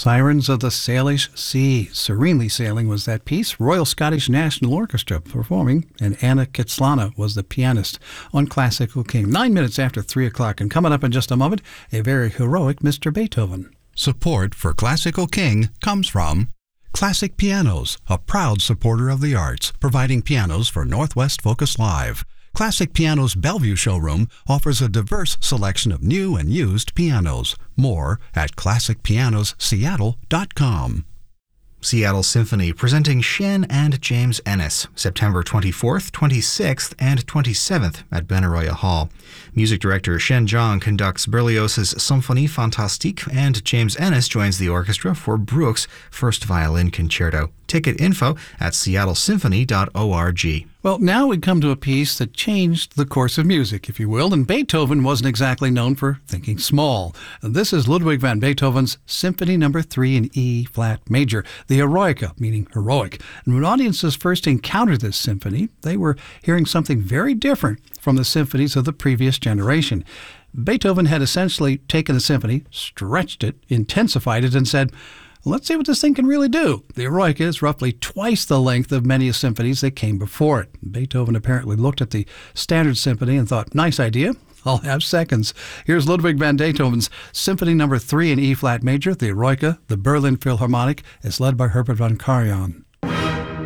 Sirens of the Salish Sea. Serenely Sailing was that piece. Royal Scottish National Orchestra performing, and Anna Kitslana was the pianist on Classical King. 9 minutes after 3 o'clock, and coming up in just a moment, a very heroic Mr. Beethoven. Support for Classical King comes from Classic Pianos, a proud supporter of the arts, providing pianos for Northwest Focus Live. Classic Pianos Bellevue showroom offers a diverse selection of new and used pianos. More at classicpianosseattle.com. Seattle Symphony presenting Shen and James Ennis, September 24th, 26th, and 27th at Benaroya Hall. Music director Shen Zhang conducts Berlioz's Symphonie Fantastique, and James Ennis joins the orchestra for Bruch's First Violin Concerto. Ticket info at seattlesymphony.org. Well, now we come to a piece that changed the course of music, if you will, and Beethoven wasn't exactly known for thinking small. This is Ludwig van Beethoven's Symphony No. 3 in E-flat major, the Eroica, meaning heroic. And when audiences first encountered this symphony, they were hearing something very different from the symphonies of the previous generation. Beethoven had essentially taken the symphony, stretched it, intensified it, and said, let's see what this thing can really do. The Eroica is roughly twice the length of many symphonies that came before it. Beethoven apparently looked at the standard symphony and thought, nice idea, I'll have seconds. Here's Ludwig van Beethoven's Symphony No. 3 in E-flat major, the Eroica, the Berlin Philharmonic, is led by Herbert von Karajan.